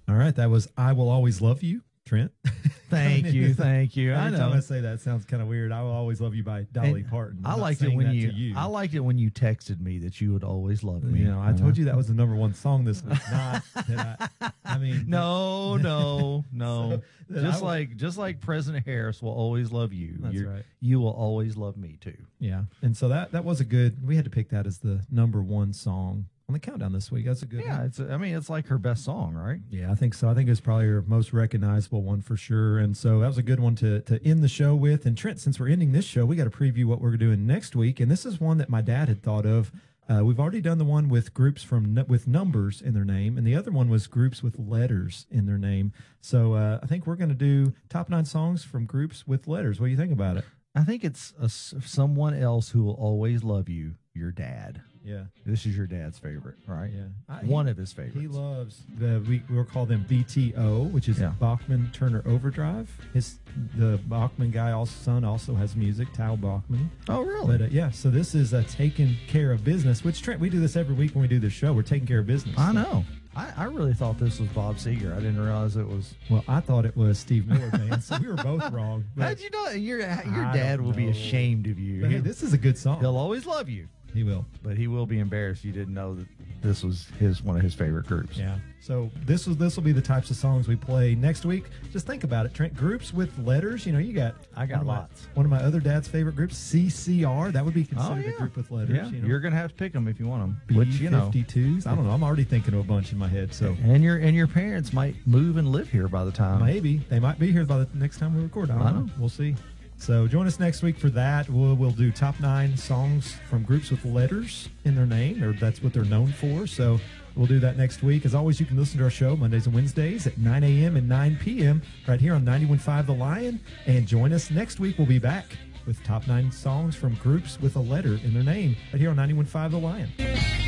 All right, that was "I Will Always Love You," Trent. Thank you. I Every know. time I say that, it sounds kind of weird. "I Will Always Love You" by Dolly Parton. I liked it when you. I liked it when you texted me that you would always love me. You know, I told you that was the #1 song this week. Not that I mean, no. So, just like President Harris will always love you. That's right. You will always love me too. Yeah, and so that was a good. We had to pick that as the #1 song on the countdown this week. That's a good one. It's like her best song, right? Yeah, I think so. I think it's probably her most recognizable one for sure. And so that was a good one to end the show with. And Trent, since we're ending this show, we got to preview what we're doing next week. And this is one that my dad had thought of. We've already done the one with groups with numbers in their name, and the other one was groups with letters in their name. So I think we're going to do top 9 songs from groups with letters. What do you think about it? I think it's someone else who will always love you, your dad. Yeah. This is your dad's favorite, right? Yeah. One of his favorites. He loves, we'll call them BTO, which is Bachman Turner Overdrive. The Bachman son also has music, Tal Bachman. Oh, really? But so this is Taking Care of Business, which, Trent, we do this every week when we do this show. We're taking care of business. I know. I really thought this was Bob Seger. I didn't realize it was. Well, I thought it was Steve Miller Band, so we were both wrong. How'd you know? Your dad will be ashamed of you. But, hey, this is a good song. He'll always love you. He will. But he will be embarrassed you didn't know that this was one of his favorite groups. Yeah. So this will be the types of songs we play next week. Just think about it, Trent. Groups with letters. You know, I got lots. One of my other dad's favorite groups, CCR. That would be considered a group with letters. Yeah. You're gonna have to pick them if you want them. B-52s. I don't know. I'm already thinking of a bunch in my head. So and your parents might move and live here by the time. Maybe they might be here by the next time we record. I don't know. We'll see. So join us next week for that. We'll do top 9 songs from groups with letters in their name, or that's what they're known for. So we'll do that next week. As always, you can listen to our show Mondays and Wednesdays at 9 a.m. and 9 p.m. right here on 91.5 The Lion. And join us next week. We'll be back with top 9 songs from groups with a letter in their name right here on 91.5 The Lion.